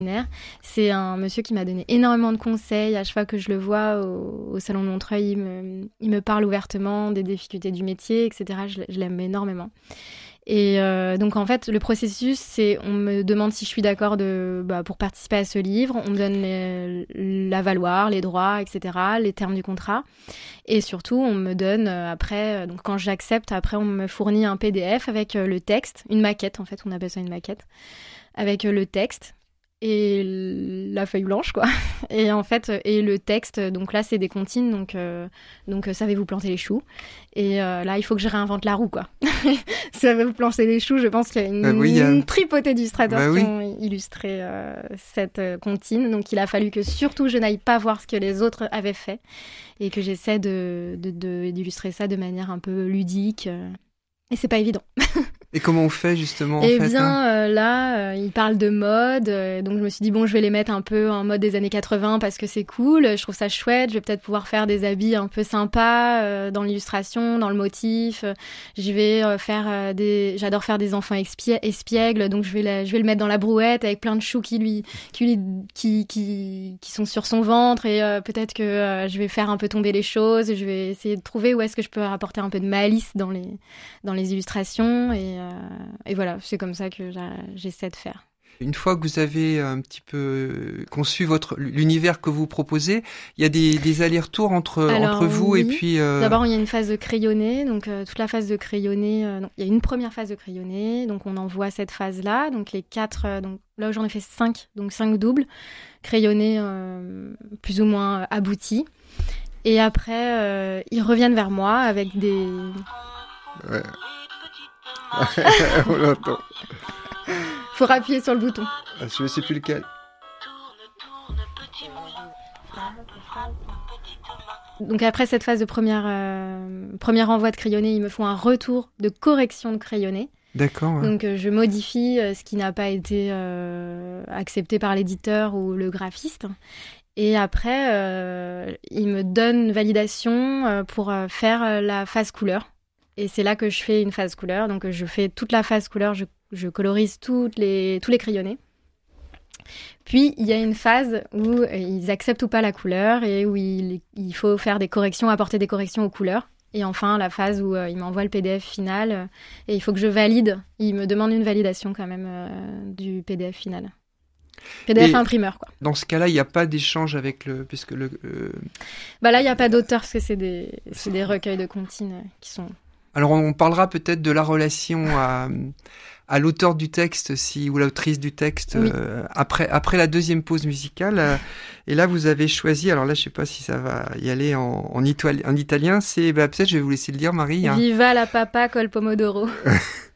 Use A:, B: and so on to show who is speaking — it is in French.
A: C'est un monsieur qui m'a donné énormément de conseils. À chaque fois que je le vois au Salon de Montreuil, il me parle ouvertement des difficultés du métier, etc. Je l'aime énormément. Et donc en fait, le processus, c'est on me demande si je suis d'accord pour participer à ce livre. On me donne l'avaloir, les droits, etc., les termes du contrat. Et surtout, on me donne après, donc quand j'accepte, après on me fournit un PDF avec le texte, une maquette en fait, on appelle ça une maquette, avec le texte et la feuille blanche, quoi. Et en fait, et le texte, donc là, c'est des comptines, donc savez-vous planter les choux. Et là, il faut que je réinvente la roue, quoi. Savez-vous planter les choux, je pense qu'il y a une tripotée d'illustrateurs qui ont illustré cette comptine. Donc, il a fallu que surtout je n'aille pas voir ce que les autres avaient fait et que j'essaie d'illustrer ça de manière un peu ludique. Et c'est pas évident.
B: Et comment on fait justement
A: là, il parle de mode, donc je me suis dit bon, je vais les mettre un peu en mode des années 80 parce que c'est cool, je trouve ça chouette, je vais peut-être pouvoir faire des habits un peu sympas dans l'illustration, dans le motif. Je vais j'adore faire des enfants espiègles, donc je vais le mettre dans la brouette avec plein de choux qui sont sur son ventre et peut-être que je vais faire un peu tomber les choses, je vais essayer de trouver où est-ce que je peux apporter un peu de malice dans les illustrations et voilà, c'est comme ça que j'essaie de faire.
B: Une fois que vous avez un petit peu conçu l'univers que vous proposez, il y a des allers-retours entre vous
A: oui.
B: et puis...
A: D'abord, il y a une phase de crayonné, donc toute la phase de crayonné, il y a une première phase de crayonné, donc on envoie cette phase-là, donc les 4, donc là j'en ai fait 5, donc 5 doubles, crayonnés plus ou moins aboutis, et après ils reviennent vers moi avec des...
B: Ouais. On l'entend.
A: Faut appuyer sur le bouton.
B: Je ne sais plus lequel.
A: Donc après cette phase de premier envoi de crayonné, ils me font un retour de correction de crayonné.
B: D'accord. Ouais.
A: Donc je modifie ce qui n'a pas été accepté par l'éditeur ou le graphiste. Et après, ils me donnent validation pour faire la phase couleur. Et c'est là que je fais une phase couleur. Donc je fais toute la phase couleur, je colorise tous les crayonnés. Puis il y a une phase où ils acceptent ou pas la couleur et où il faut faire des corrections, apporter des corrections aux couleurs. Et enfin la phase où ils m'envoient le PDF final et il faut que je valide. Ils me demandent une validation quand même du PDF final. PDF imprimeur, quoi.
B: Dans ce cas-là, il n'y a pas d'échange avec là,
A: il n'y a pas d'auteur parce que c'est des recueils de comptines qui sont...
B: Alors, on parlera peut-être de la relation à l'auteur du texte ou l'autrice du texte oui. Après la deuxième pause musicale. Et là, vous avez choisi, alors là, je ne sais pas si ça va y aller en italien, c'est peut-être je vais vous laisser le dire, Marie.
A: Viva la papa col pomodoro.